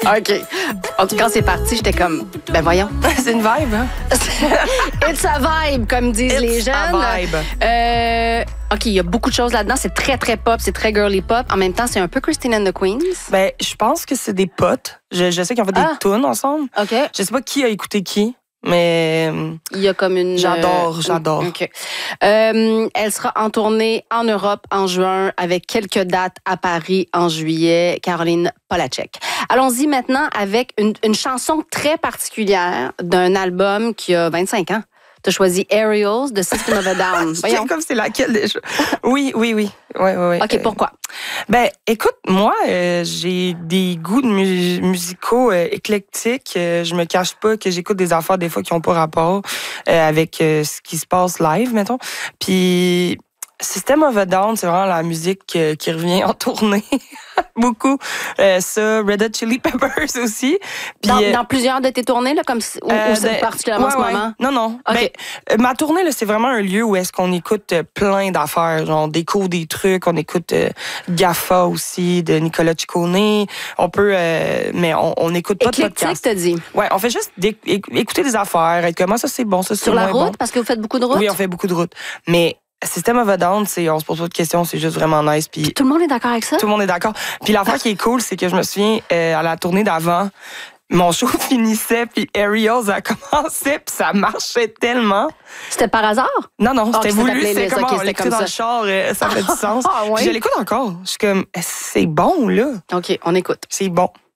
OK. En tout cas, c'est parti, j'étais comme, ben voyons. C'est une vibe, hein? It's a vibe, comme disent les jeunes. It's a vibe. OK, il y a beaucoup de choses là-dedans. C'est très, très pop, c'est très girly pop. En même temps, c'est un peu Christine and the Queens. Ben, je pense que c'est des potes. Je sais qu'ils ont fait des tunes ensemble. OK. Je sais pas qui a écouté qui, mais Il y a comme une... j'adore. OK. Elle sera en tournée en Europe en juin avec quelques dates à Paris en juillet. Caroline Polachek. Allons-y maintenant avec une chanson très particulière d'un album qui a 25 ans. Tu as choisi Aerials de System of a Down. Voyons. Comme c'est laquelle déjà? Oui. Ouais. OK, pourquoi? Ben, écoute, moi, j'ai des goûts musicaux éclectiques. Je me cache pas que j'écoute des affaires des fois qui ont pas rapport avec ce qui se passe live, mettons. Puis System of a Down, c'est vraiment la musique qui revient en tournée. Beaucoup. Ça, Red Hot Chili Peppers aussi. Puis, dans plusieurs de tes tournées, là, comme ou c'est particulièrement en ce moment? Non. Okay. Ben, ma tournée, là, c'est vraiment un lieu où est-ce qu'on écoute plein d'affaires. Genre, on découvre des trucs, on écoute Gaffa aussi, de Nicolas Ciccone. On peut, mais on écoute pas de podcast. Éclectique, t'as dit? Ouais, on fait juste écouter des affaires, être comme, ça c'est bon, ça c'est Sur la moins route, bon. parce que vous faites beaucoup de routes? Oui, on fait beaucoup de routes. Mais System of a Down, on se pose pas de questions, c'est juste vraiment nice. Puis tout le monde est d'accord avec ça? Tout le monde est d'accord. Puis l'affaire qui est cool, c'est que je me souviens, à la tournée d'avant, mon show finissait, puis Aerials a commencé, puis ça marchait tellement. C'était par hasard? Non, c'était voulu. C'était comme on l'écoutait dans le char, ça fait du sens. Ah, ouais. Puis je l'écoute encore. Je suis comme, c'est bon, là. OK, on écoute. C'est bon.